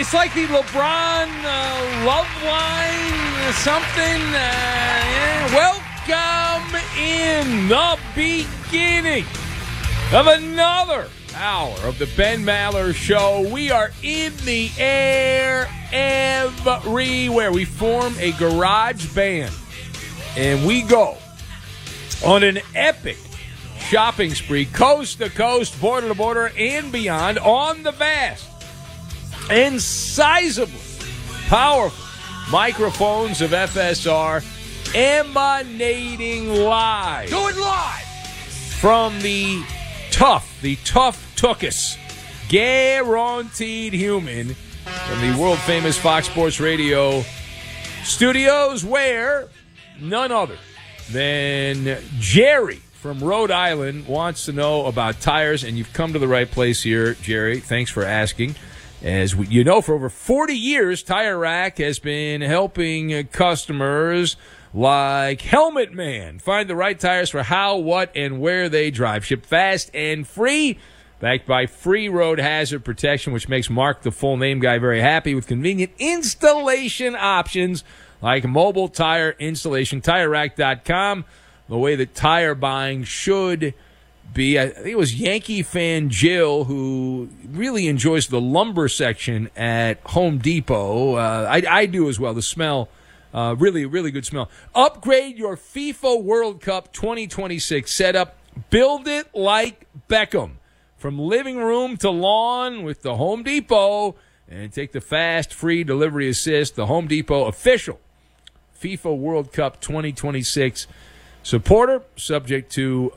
It's like the LeBron love line or something. Welcome in the beginning of another hour of the Ben Maller Show. We are in the air everywhere. We form a garage band, and we go on an epic shopping spree, coast to coast, border to border, and beyond, on the vast and sizably powerful microphones of FSR, emanating live. Do it live! From the tough Tookus, guaranteed human, from the world-famous Fox Sports Radio studios, where none other than Jerry from Rhode Island wants to know about tires, and you've come to the right place here, Jerry. Thanks for asking. As you know, for over 40 years, Tire Rack has been helping customers like Helmet Man find the right tires for how, what, and where they drive. Ship fast and free, backed by free road hazard protection, which makes Mark, the full name guy, very happy, with convenient installation options like mobile tire installation. TireRack.com, the way that tire buying should be. I think it was Yankee fan Jill who really enjoys the lumber section at Home Depot. I do as well. The smell, really good smell. Upgrade your FIFA World Cup 2026 setup. Build it like Beckham. From living room to lawn with the Home Depot. And take the fast, free delivery assist. The Home Depot official FIFA World Cup 2026 supporter, subject to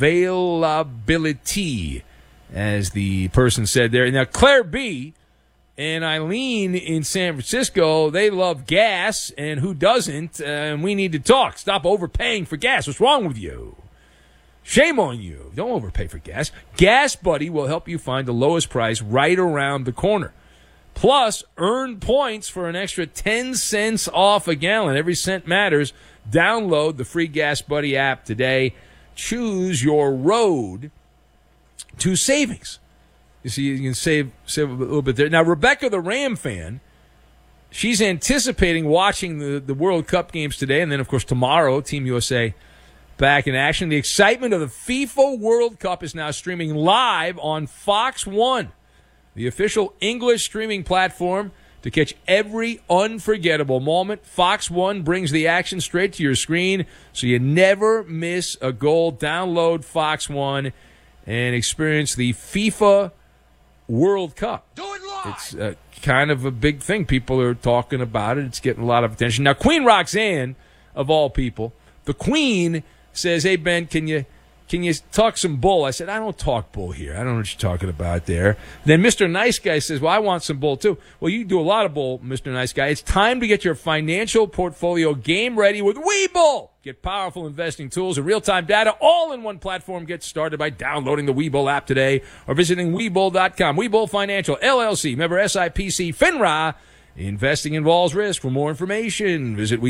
availability, as the person said there. Now, Claire B. and Eileen in San Francisco, they love gas, and who doesn't? And we need to talk. Stop overpaying for gas. What's wrong with you? Shame on you. Don't overpay for gas. Gas Buddy will help you find the lowest price right around the corner. Plus, earn points for an extra 10 cents off a gallon. Every cent matters. Download the free Gas Buddy app today. Choose your road to savings. You see, you can save a little bit there. Now, Rebecca, the Ram fan, she's anticipating watching the World Cup games today, and then, of course, tomorrow, Team USA back in action. The excitement of the FIFA World Cup is now streaming live on Fox One, the official English streaming platform to catch every unforgettable moment. Fox One brings the action straight to your screen, so you never miss a goal. Download Fox One and experience the FIFA World Cup. Do it live! It's kind of a big thing. People are talking about it. It's getting a lot of attention. Now, Queen Roxanne, of all people, the Queen says, "Hey, Ben, can you talk some bull?" I said, "I don't talk bull here. I don't know what you're talking about there." Then Mr. Nice Guy says, "Well, I want some bull too." Well, you do a lot of bull, Mr. Nice Guy. It's time to get your financial portfolio game ready with Webull. Get powerful investing tools and real-time data all in one platform. Get started by downloading the Webull app today or visiting Webull.com. Webull Financial, LLC, member SIPC, FINRA. Investing involves risk. For more information, visit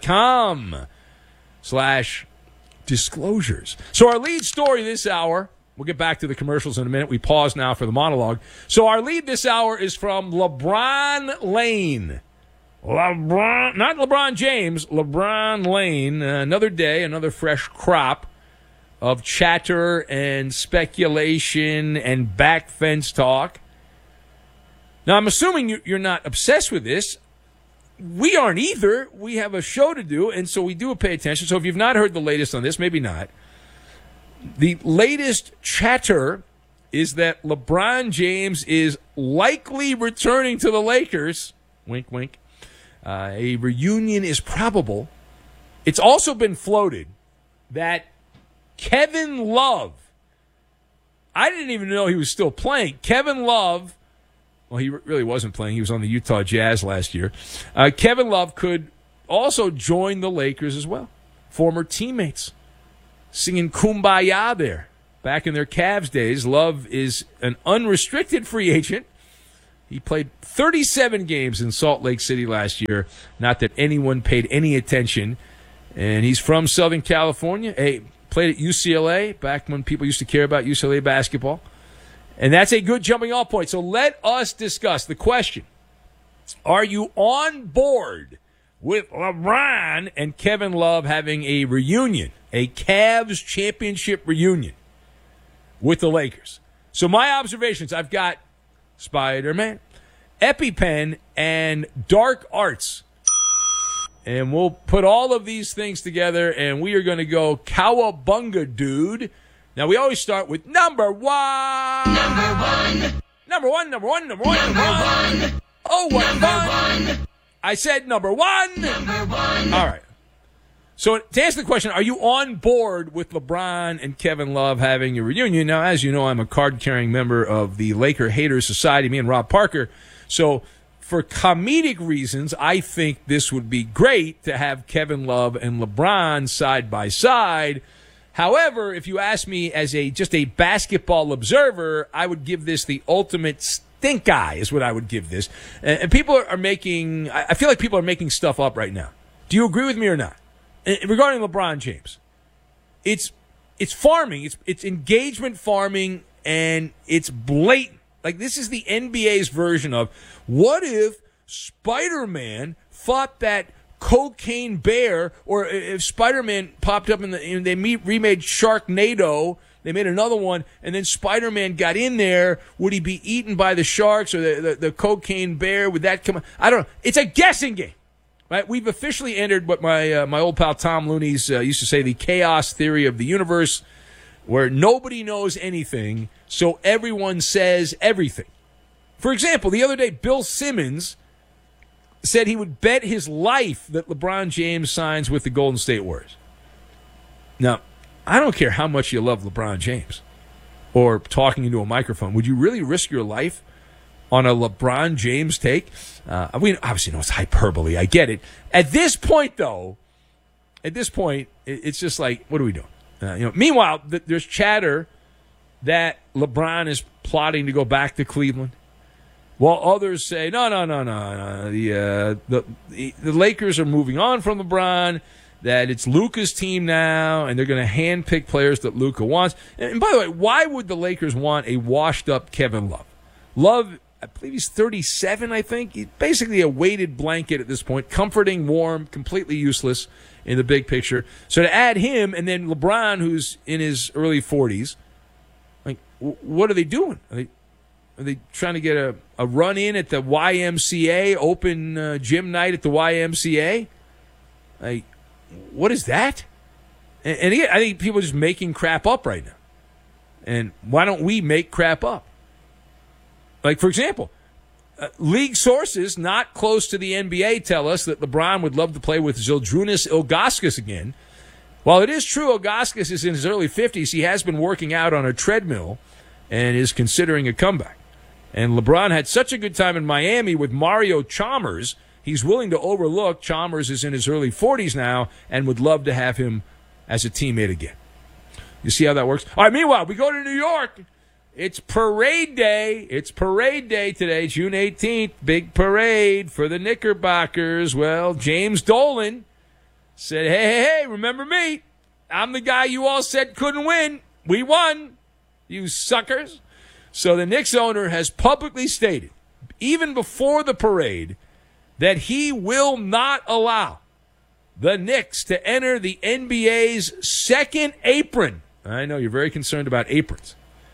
Webull.com/disclosures. So our lead story this hour, we'll get back to the commercials in a minute. We pause now for the monologue. So our lead this hour is from LeBron Lane. LeBron, not LeBron James, LeBron Lane. Another day, another fresh crop of chatter and speculation and back fence talk. Now, I'm assuming you're not obsessed with this. We aren't either. We have a show to do, and so we do pay attention. So if you've not heard the latest on this, maybe not. The latest chatter is that LeBron James is likely returning to the Lakers. Wink, wink. A reunion is probable. It's also been floated that Kevin Love, I didn't even know he was still playing. Kevin Love, well, he really wasn't playing. He was on the Utah Jazz last year. Kevin Love could also join the Lakers as well. Former teammates singing Kumbaya there. Back in their Cavs days, Love is an unrestricted free agent. He played 37 games in Salt Lake City last year. Not that anyone paid any attention. And he's from Southern California. Hey, played at UCLA back when people used to care about UCLA basketball. And that's a good jumping off point. So let us discuss the question. Are you on board with LeBron and Kevin Love having a reunion, a Cavs championship reunion with the Lakers? So my observations, I've got Spider-Man, EpiPen, and Dark Arts. And we'll put all of these things together, and we are going to go cowabunga, dude. Now, we always start with number one. Number one. Number one, number one, number one, number one. Oh, what fun. I said number one. Number one. All right. So to answer the question, are you on board with LeBron and Kevin Love having a reunion? Now, as you know, I'm a card-carrying member of the Laker Haters Society, me and Rob Parker. So for comedic reasons, I think this would be great to have Kevin Love and LeBron side by side. However, if you ask me as just a basketball observer, I would give this the ultimate stink eye is what I would give this. And people are making, I feel like people are making stuff up right now. Do you agree with me or not? Regarding LeBron James, it's farming, it's engagement farming, and it's blatant. Like, this is the NBA's version of, what if Spider-Man fought that cocaine bear, or if Spider-Man popped up and they remade Sharknado, they made another one, and then Spider-Man got in there, would he be eaten by the sharks or the cocaine bear? Would that come? I don't know. It's a guessing game. Right, we've officially entered what my old pal Tom Looney's used to say, the chaos theory of the universe, where nobody knows anything, so everyone says everything. For example, the other day, Bill Simmons said he would bet his life that LeBron James signs with the Golden State Warriors. Now, I don't care how much you love LeBron James or talking into a microphone. Would you really risk your life on a LeBron James take? We obviously know it's hyperbole. I get it. At this point, though, it's just like, what are we doing? Meanwhile, there's chatter that LeBron is plotting to go back to Cleveland, while others say, no. The Lakers are moving on from LeBron, that it's Luka's team now, and they're going to handpick players that Luka wants. And by the way, why would the Lakers want a washed-up Kevin Love? Love, I believe he's 37, I think. He's basically a weighted blanket at this point, comforting, warm, completely useless in the big picture. So to add him and then LeBron, who's in his early 40s, like, what are they doing? Are they trying to get a run-in at the YMCA, open gym night at the YMCA? Like, what is that? And again, I think people are just making crap up right now. And why don't we make crap up? Like, for example, league sources not close to the NBA tell us that LeBron would love to play with Zydrunas Ilgauskas again. While it is true Ilgauskas is in his early 50s, he has been working out on a treadmill and is considering a comeback. And LeBron had such a good time in Miami with Mario Chalmers, he's willing to overlook Chalmers is in his early 40s now and would love to have him as a teammate again. You see how that works? All right, meanwhile, we go to New York. It's parade day. It's parade day today, June 18th. Big parade for the Knickerbockers. Well, James Dolan said, hey, remember me? I'm the guy you all said couldn't win. We won, you suckers. So the Knicks owner has publicly stated, even before the parade, that he will not allow the Knicks to enter the NBA's second apron. I know you're very concerned about aprons.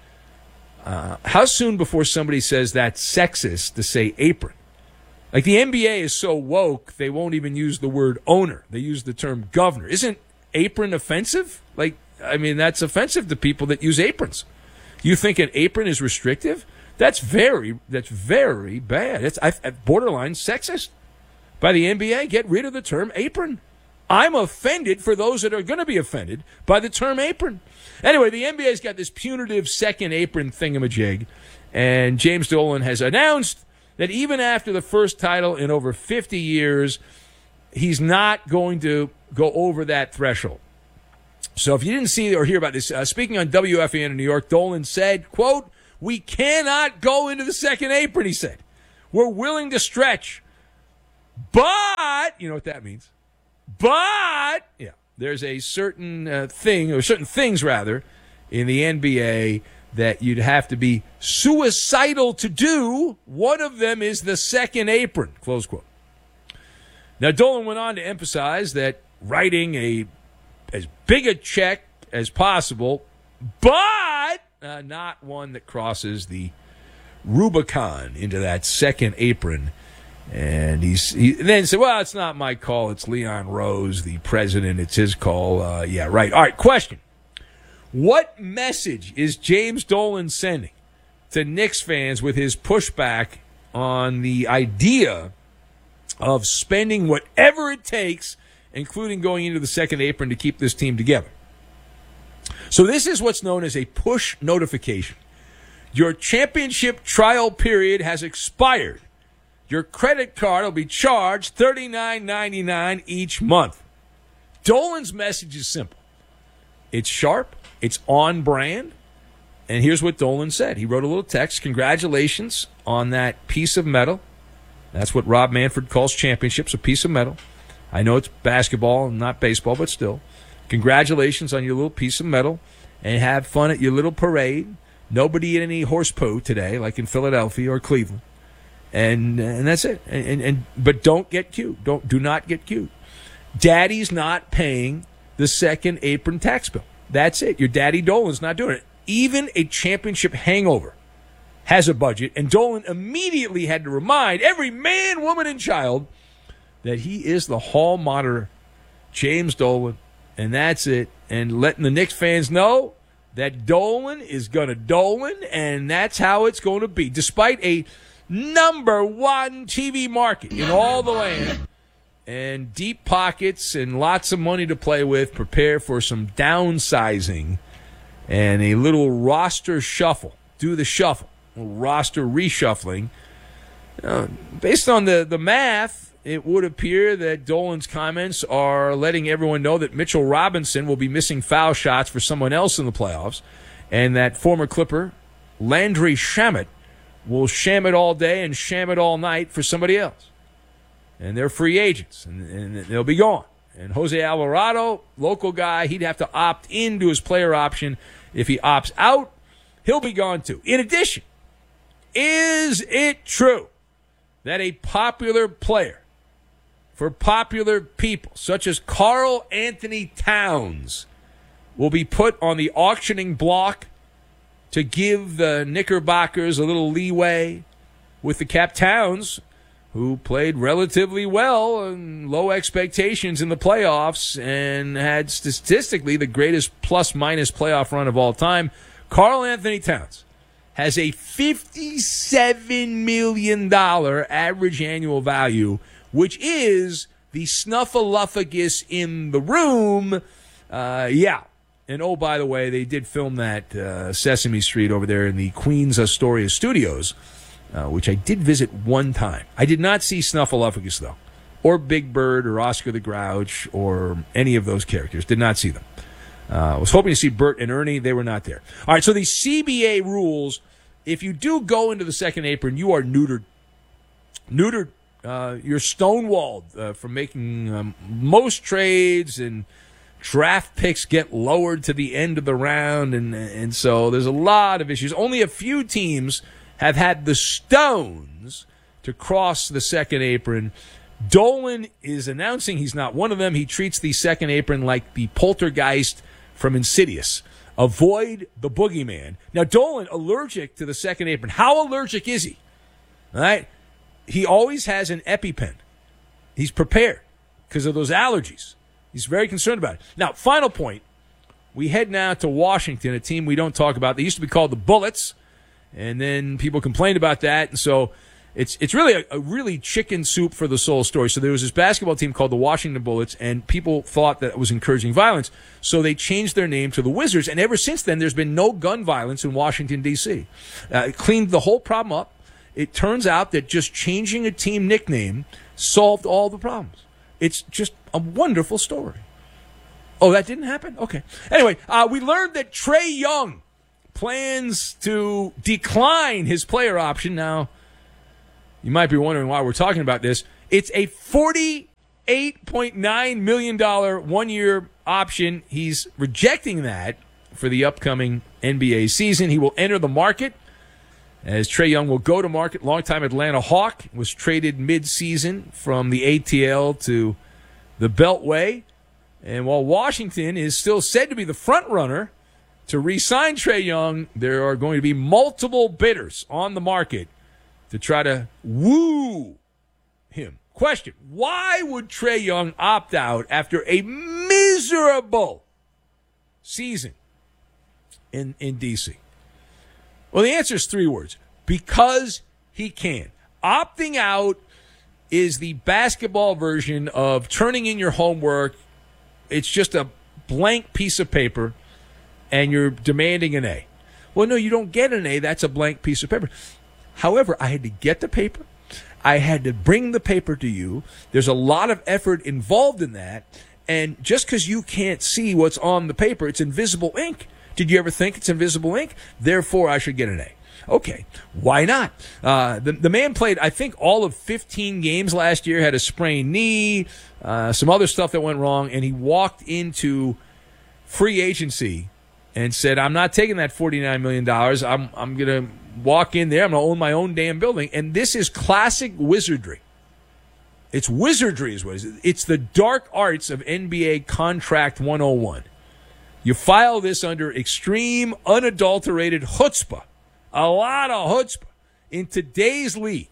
How soon before somebody says that's sexist to say apron? Like, the NBA is so woke, they won't even use the word owner. They use the term governor. Isn't apron offensive? Like, I mean, that's offensive to people that use aprons. You think an apron is restrictive? That's very bad. It's borderline sexist by the NBA. Get rid of the term apron. I'm offended for those that are going to be offended by the term apron. Anyway, the NBA's got this punitive second apron thingamajig, and James Dolan has announced that even after the first title in over 50 years, he's not going to go over that threshold. So if you didn't see or hear about this, speaking on WFAN in New York, Dolan said, quote, "We cannot go into the second apron," he said. "We're willing to stretch. But," you know what that means, there's a certain thing, or certain things rather, in the NBA that you'd have to be suicidal to do. One of them is the second apron, close quote. Now, Dolan went on to emphasize that writing as big a check as possible, but not one that crosses the Rubicon into that second apron. And he then said, well, it's not my call. It's Leon Rose, the president. It's his call. Yeah, right. All right, question. What message is James Dolan sending to Knicks fans with his pushback on the idea of spending whatever it takes, including going into the second apron, to keep this team together? So this is what's known as a push notification. Your championship trial period has expired. Your credit card will be charged $39.99 each month. Dolan's message is simple. It's sharp. It's on brand. And here's what Dolan said. He wrote a little text. Congratulations on that piece of metal. That's what Rob Manfred calls championships, a piece of metal. I know it's basketball and not baseball, but still. Congratulations on your little piece of metal. And have fun at your little parade. Nobody eat any horse poo today, like in Philadelphia or Cleveland. And that's it. But don't get cute. Do not get cute. Daddy's not paying the second apron tax bill. That's it. Your daddy Dolan's not doing it. Even a championship hangover has a budget, and Dolan immediately had to remind every man, woman, and child that he is the hall monitor, James Dolan, and that's it. And letting the Knicks fans know that Dolan is going to Dolan, and that's how it's going to be. Despite a number one TV market in all the land and deep pockets and lots of money to play with, prepare for some downsizing and a little roster shuffle. Do the shuffle, a little roster reshuffling. Based on the math, it would appear that Dolan's comments are letting everyone know that Mitchell Robinson will be missing foul shots for someone else in the playoffs, and that former Clipper Landry Shamet will sham it all day and sham it all night for somebody else. And they're free agents, and they'll be gone. And Jose Alvarado, local guy, he'd have to opt into his player option. If he opts out, he'll be gone too. In addition, is it true that a popular player for popular people, such as Karl Anthony Towns, will be put on the auctioning block to give the Knickerbockers a little leeway with the cap? Towns, who played relatively well and low expectations in the playoffs and had statistically the greatest plus-minus playoff run of all time. Karl Anthony Towns has a $57 million average annual value, which is the snuffleupagus in the room. Yeah. And, oh, by the way, they did film that Sesame Street over there in the Queens Astoria Studios, which I did visit one time. I did not see Snuffleupagus, though, or Big Bird or Oscar the Grouch or any of those characters. Did not see them. I was hoping to see Bert and Ernie. They were not there. All right, so the CBA rules, if you do go into the second apron, you are neutered. Neutered. You're stonewalled from making most trades, and draft picks get lowered to the end of the round, and so there's a lot of issues. Only a few teams have had the stones to cross the second apron. Dolan is announcing he's not one of them. He treats the second apron like the poltergeist from Insidious. Avoid the boogeyman. Now, Dolan, allergic to the second apron. How allergic is he? All right? He always has an EpiPen. He's prepared because of those allergies. He's very concerned about it. Now, final point. We head now to Washington, a team we don't talk about. They used to be called the Bullets, and then people complained about that, and so it's really a really chicken soup for the soul story. So there was this basketball team called the Washington Bullets, and people thought that it was encouraging violence, so they changed their name to the Wizards, and ever since then, there's been no gun violence in Washington, D.C. It cleaned the whole problem up. It turns out that just changing a team nickname solved all the problems. It's just a wonderful story. Oh, that didn't happen? Okay. Anyway, we learned that Trae Young plans to decline his player option. Now, you might be wondering why we're talking about this. It's a $48.9 million one-year option. He's rejecting that for the upcoming NBA season. He will enter the market as Trae Young will go to market. Longtime Atlanta Hawk, was traded mid-season from the ATL to the Beltway. And while Washington is still said to be the front runner to re-sign Trae Young, there are going to be multiple bidders on the market to try to woo him. Question: why would Trae Young opt out after a miserable season in D.C.? Well, the answer is 3 words: because he can. Opting out is the basketball version of turning in your homework. It's just a blank piece of paper, and you're demanding an A. Well, no, you don't get an A. That's a blank piece of paper. However, I had to get the paper. I had to bring the paper to you. There's a lot of effort involved in that. And just because you can't see what's on the paper, it's invisible ink. Did you ever think it's invisible ink? Therefore, I should get an A. Okay, why not? The man played, I think, all of 15 games last year, had a sprained knee, some other stuff that went wrong, and he walked into free agency and said, I'm not taking that $49 million. I'm going to walk in there. I'm going to own my own damn building. And this is classic wizardry. It's wizardry is what it is. It's the dark arts of NBA Contract 101. You file this under extreme, unadulterated chutzpah. A lot of chutzpah in today's league.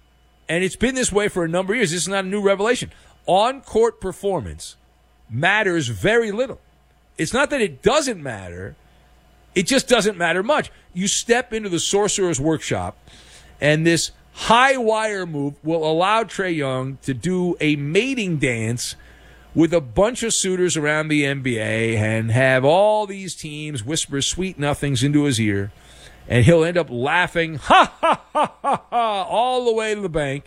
And it's been this way for a number of years. This is not a new revelation. On-court performance matters very little. It's not that it doesn't matter. It just doesn't matter much. You step into the sorcerer's workshop, and this high wire move will allow Trae Young to do a mating dance with a bunch of suitors around the NBA and have all these teams whisper sweet nothings into his ear. And he'll end up laughing, ha, ha, ha, ha, ha, all the way to the bank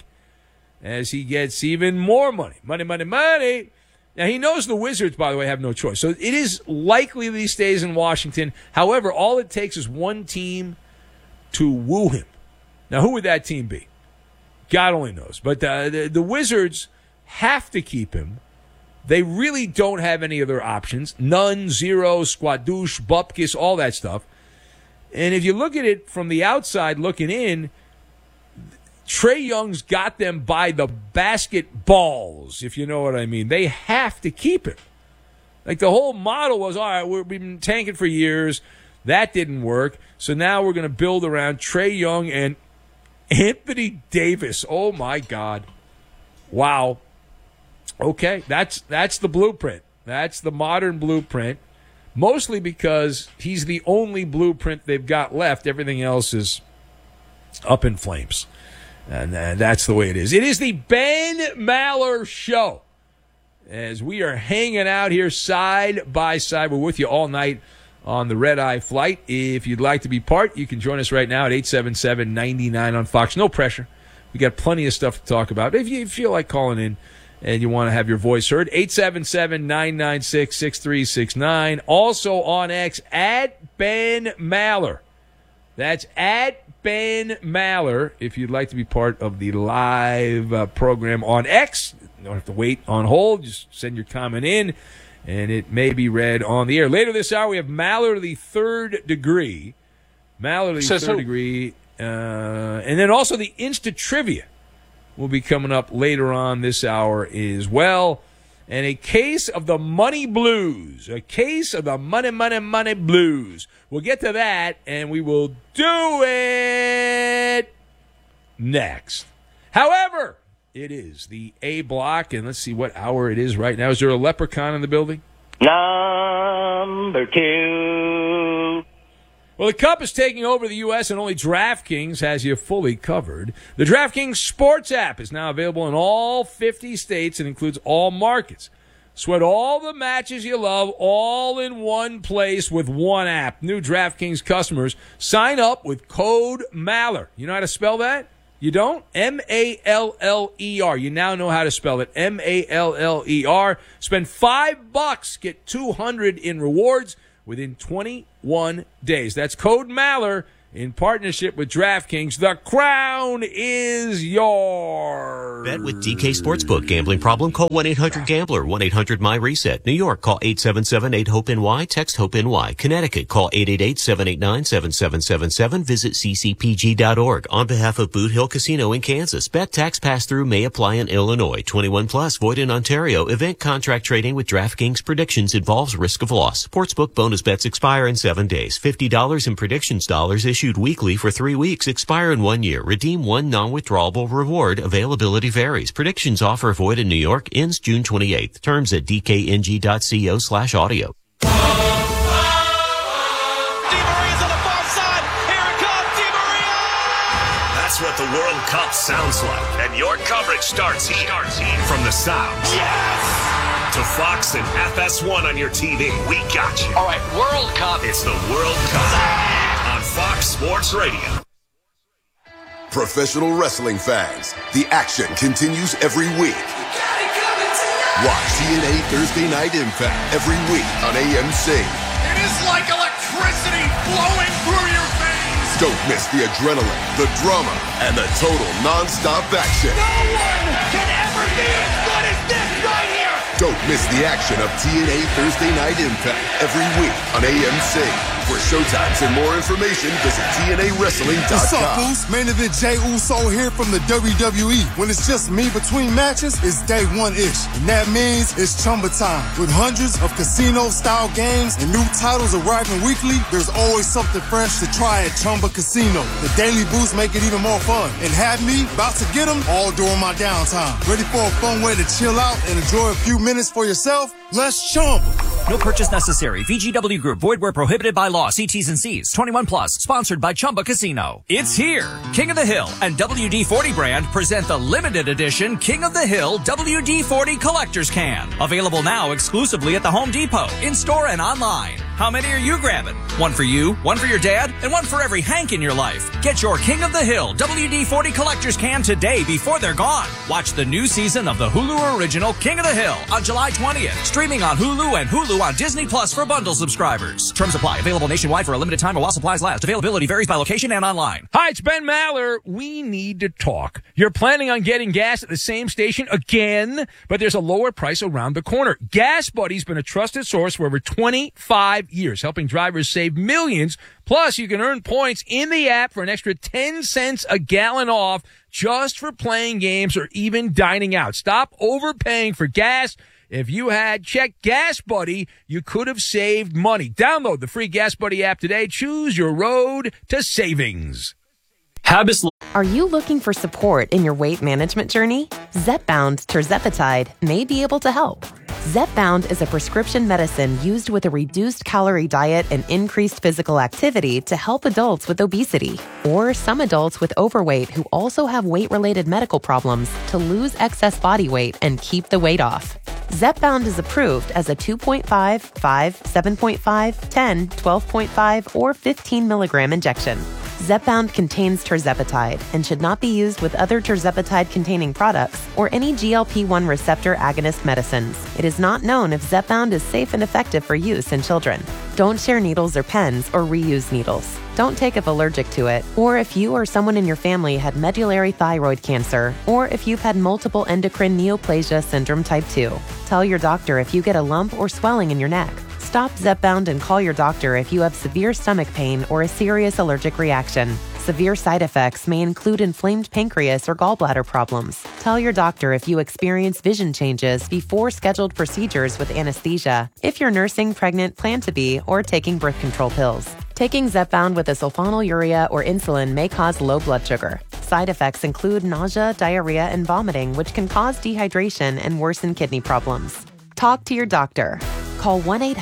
as he gets even more money. Money, money, money. Now, he knows the Wizards, by the way, have no choice. So it is likely that he stays in Washington. However, all it takes is one team to woo him. Now, who would that team be? God only knows. But the Wizards have to keep him. They really don't have any other options. None, zero, squadouche, bupkis, all that stuff. And if you look at it from the outside looking in, Trae Young's got them by the basketballs, if you know what I mean. They have to keep him. Like the whole model was, all right, we've been tanking for years. That didn't work. So now we're going to build around Trae Young and Anthony Davis. Oh, my God. Wow. Okay, that's the blueprint. That's the modern blueprint. Mostly because he's the only blueprint they've got left. Everything else is up in flames. And that's the way it is. It is the Ben Maller Show. As we are hanging out here side by side. We're with you all night on the Red Eye Flight. If you'd like to be part, you can join us right now at 877-99 on Fox. No pressure. We got plenty of stuff to talk about. If you feel like calling in and you want to have your voice heard, 877-996-6369. Also on X, at Ben Maller. That's at Ben Maller. If you'd like to be part of the live program on X, you don't have to wait on hold. Just send your comment in, and it may be read on the air. Later this hour, we have Maller the Third Degree. Maller the Third Degree. And then also the Insta Trivia will be coming up later on this hour as well. And a case of the money blues. A case of the money blues. We'll get to that, and we will do it next. However, it is the A block, and let's see what hour it is right now. Is there a leprechaun in the building? Number 2. Well, the Cup is taking over the U.S., and only DraftKings has you fully covered. The DraftKings Sports app is now available in all 50 states and includes all markets. Sweat all the matches you love all in one place with one app. New DraftKings customers, sign up with code Maller. You know how to spell that? You don't? M-A-L-L-E-R. You now know how to spell it. M-A-L-L-E-R. Spend $5, get $200 in rewards within 21 days. That's code Maller in partnership with DraftKings. The crown is yours. Bet with DK Sportsbook. Gambling problem? Call 1-800-GAMBLER. 1-800-MY-RESET. New York, call 877-8-HOPE-NY. Text HOPE-NY. Connecticut, call 888-789-7777. Visit ccpg.org. On behalf of Boot Hill Casino in Kansas, bet tax pass-through may apply in Illinois. 21 plus, void in Ontario. Event contract trading with DraftKings predictions involves risk of loss. Sportsbook bonus bets expire in 7 days. $50 in predictions dollars issued weekly for 3 weeks. Expire in 1 year. Redeem one non-withdrawable reward. Availability varies. Predictions offer void in New York. Ends June 28th. Terms at dkng.co/audio. That's what the World Cup sounds like. And your coverage starts here. From the sounds. Yes! To Fox and FS1 on your TV. We got you. All right, World Cup. It's the World Cup on Fox Sports Radio. Professional wrestling fans, the action continues every week. Watch TNA Thursday Night Impact every week on AMC. It is like electricity flowing through your veins. Don't miss the adrenaline, the drama, and the total non-stop action. No one can ever be as good as this right here. Don't miss the action of TNA Thursday Night Impact every week on AMC. For showtimes and more information, visit TNAWrestling.com. What's up, Boost? Main event Jey Uso here from the WWE. When it's just me between matches, it's day one-ish. And that means it's Chumba time. With hundreds of casino-style games and new titles arriving weekly, there's always something fresh to try at Chumba Casino. The Daily Boost make it even more fun. And have me about to get them all during my downtime. Ready for a fun way to chill out and enjoy a few minutes for yourself? Let's Chumba. No purchase necessary. VGW Group. Void where prohibited by law. See T's and C's. 21 plus. Sponsored by Chumba Casino. It's here. King of the Hill and WD-40 brand present the limited edition King of the Hill WD-40 Collector's Can. Available now exclusively at the Home Depot, in-store and online. How many are you grabbing? One for you, one for your dad, and one for every Hank in your life. Get your King of the Hill WD-40 Collector's Can today before they're gone. Watch the new season of the Hulu original King of the Hill on July 20th. Streaming on Hulu and Hulu on Disney Plus for bundle subscribers. Terms apply. Available nationwide for a limited time or while supplies last. Availability varies by location and online. Hi, it's Ben Maller. We need to talk. You're planning on getting gas at the same station again, but there's a lower price around the corner. Gas Buddy's been a trusted source for over 25 years, helping drivers save millions. Plus, you can earn points in the app for an extra 10 cents a gallon off just for playing games or even dining out. Stop overpaying for gas. If you had checked Gas Buddy, you could have saved money. Download the free Gas Buddy app today. Choose your road to savings. Are you looking for support in your weight management journey? Zepbound Tirzepatide may be able to help. Zepbound is a prescription medicine used with a reduced calorie diet and increased physical activity to help adults with obesity or some adults with overweight who also have weight-related medical problems to lose excess body weight and keep the weight off. Zepbound is approved as a 2.5, 5, 7.5, 10, 12.5, or 15 milligram injection. Zepbound contains tirzepatide and should not be used with other tirzepatide-containing products or any GLP-1 receptor agonist medicines. It is not known if Zepbound is safe and effective for use in children. Don't share needles or pens or reuse needles. Don't take if allergic to it, or if you or someone in your family had medullary thyroid cancer, or if you've had multiple endocrine neoplasia syndrome type 2. Tell your doctor if you get a lump or swelling in your neck. Stop Zepbound and call your doctor if you have severe stomach pain or a serious allergic reaction. Severe side effects may include inflamed pancreas or gallbladder problems. Tell your doctor if you experience vision changes before scheduled procedures with anesthesia, if you're nursing, pregnant, plan to be, or taking birth control pills. Taking Zepbound with a sulfonylurea or insulin may cause low blood sugar. Side effects include nausea, diarrhea, and vomiting, which can cause dehydration and worsen kidney problems. Talk to your doctor. Call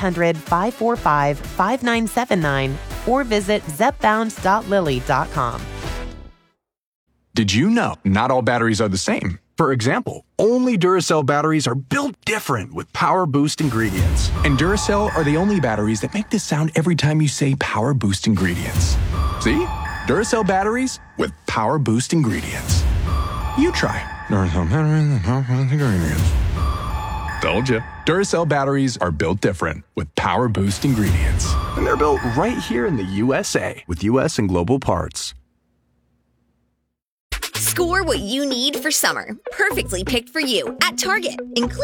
1-800-545-5979 or visit zepbound.lily.com. Did you know not all batteries are the same? For example, only Duracell batteries are built different with Power Boost ingredients. And Duracell are the only batteries that make this sound every time you say Power Boost ingredients. See? Duracell batteries with Power Boost ingredients. You try Duracell batteries with Power Boost ingredients. Told you. Duracell batteries are built different with Power Boost ingredients. And they're built right here in the USA with U.S. and global parts. Score what you need for summer. Perfectly picked for you at Target, including